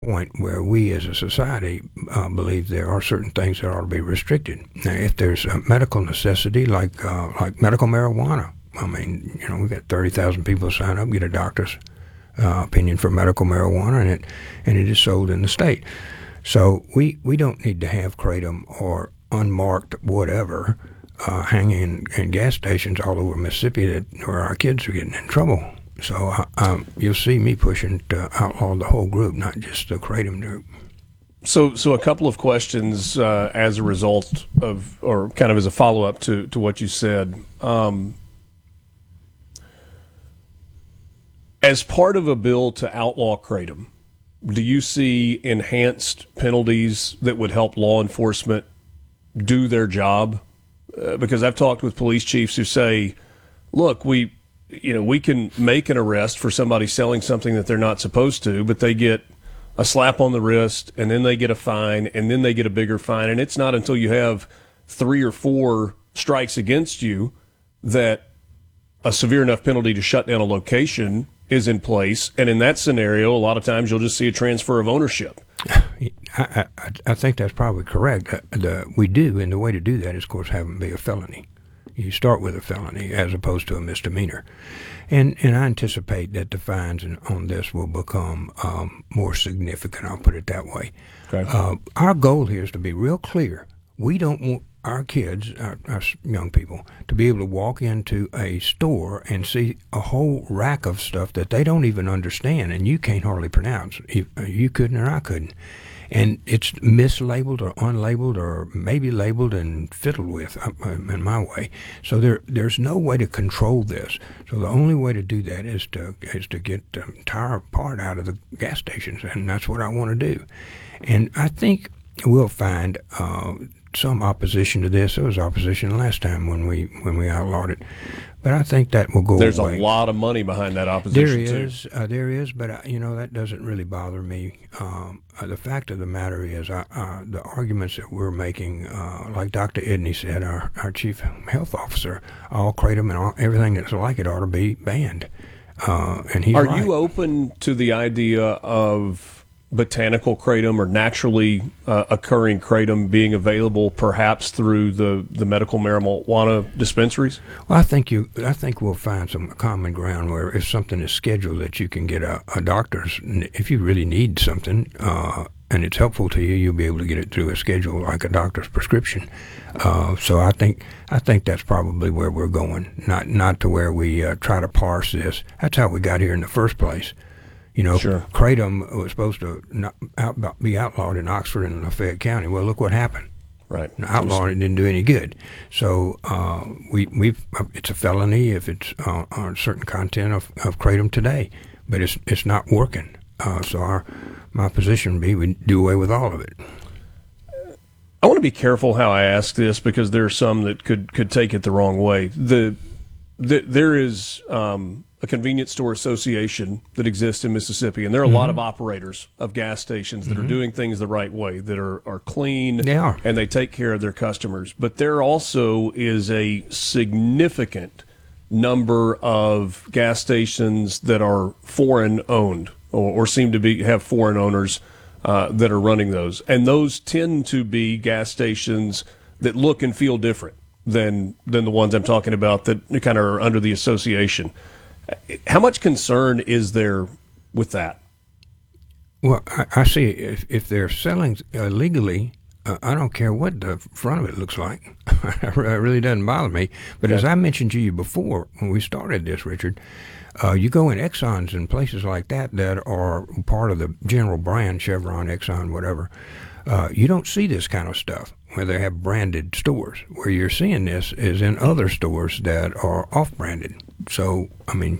point where we as a society believe there are certain things that ought to be restricted. Now, if there's a medical necessity like medical marijuana, I mean, we've got 30,000 people sign up, get a doctor's opinion for medical marijuana, and it is sold in the state. So we don't need to have kratom or unmarked whatever hanging in gas stations all over Mississippi where our kids are getting in trouble. So you'll see me pushing to outlaw the whole group, not just the kratom group. So a couple of questions as a result of, or kind of as a follow-up to what you said. As part of a bill to outlaw kratom, do you see enhanced penalties that would help law enforcement do their job? Because I've talked with police chiefs who say, look, we can make an arrest for somebody selling something that they're not supposed to, but they get a slap on the wrist, and then they get a fine, and then they get a bigger fine. And it's not until you have 3 or 4 strikes against you that a severe enough penalty to shut down a location is in place. And in that scenario, a lot of times you'll just see a transfer of ownership. I think that's probably correct. We do, and the way to do that is, of course, have them be a felony. You start with a felony as opposed to a misdemeanor. And I anticipate that the fines on this will become more significant, I'll put it that way. Okay. Our goal here is to be real clear. We don't want our kids, our young people, to be able to walk into a store and see a whole rack of stuff that they don't even understand and you can't hardly pronounce. You couldn't or I couldn't. And it's mislabeled or unlabeled or maybe labeled and fiddled with, in my way. So there's no way to control this. So the only way to do that is to get the entire part out of the gas stations, and that's what I want to do. And I think we'll find some opposition to this. There was opposition last time when we outlawed it, but I think that will go away. There's a lot of money behind that opposition. There is, but that doesn't really bother me. The fact of the matter is, the arguments that we're making, like Dr. Edney said, our chief health officer, all kratom and everything that's like it ought to be banned. And he's Are right. you open to the idea of botanical kratom or naturally occurring kratom being available perhaps through the medical marijuana dispensaries? Well, I think we'll find some common ground where if something is scheduled that you can get a doctor's, if you really need something and it's helpful to you, you'll be able to get it through a schedule like a doctor's prescription. So I think that's probably where we're going, not to where we try to parse this. That's how we got here in the first place. Sure. Kratom was supposed to be outlawed in Oxford and Lafayette County. Well, look what happened. Right. Outlawing it didn't do any good. So it's a felony if it's on certain content of kratom today, but it's not working. So my position would be we do away with all of it. I want to be careful how I ask this because there are some that could take it the wrong way. There is a convenience store association that exists in Mississippi, and there are a lot of operators of gas stations that are doing things the right way, that are clean, They are. and they take care of their customers. But there also is a significant number of gas stations that are foreign-owned or seem to have foreign owners that are running those. And those tend to be gas stations that look and feel different than the ones I'm talking about that kind of are under the association. How much concern is there with that? Well, I see if they're selling illegally, I don't care what the front of it looks like. It really doesn't bother me. But as I mentioned to you before when we started this, Richard, you go in Exxons and places like that are part of the general brand, Chevron, Exxon, whatever. You don't see this kind of stuff where they have branded stores. Where you're seeing this is in other stores that are off-branded. So, I mean,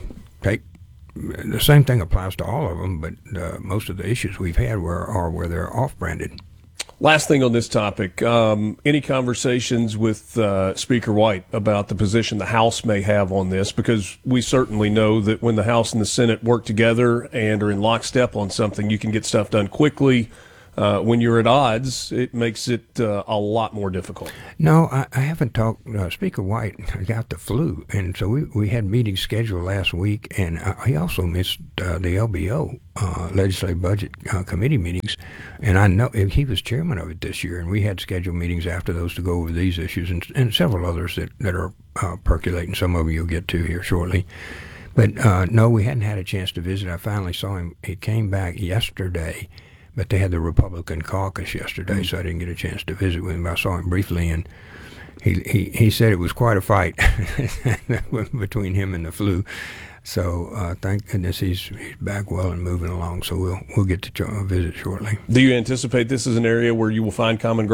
the same thing applies to all of them, but most of the issues we've had are where they're off-branded. Last thing on this topic, any conversations with Speaker White about the position the House may have on this? Because we certainly know that when the House and the Senate work together and are in lockstep on something, you can get stuff done quickly. when you're at odds, it makes it a lot more difficult. No, I haven't talked. Speaker White got the flu, and so we had meetings scheduled last week, and he also missed the LBO Legislative Budget Committee meetings, and I know he was chairman of it this year, and we had scheduled meetings after those to go over these issues and several others that are percolating. Some of them you'll get to here shortly. But no, we hadn't had a chance to visit. I finally saw him. He came back yesterday, but they had the Republican caucus yesterday, so I didn't get a chance to visit with him. I saw him briefly, and he said it was quite a fight between him and the flu. So thank goodness he's back well and moving along. So we'll get to visit shortly. Do you anticipate this is an area where you will find common ground?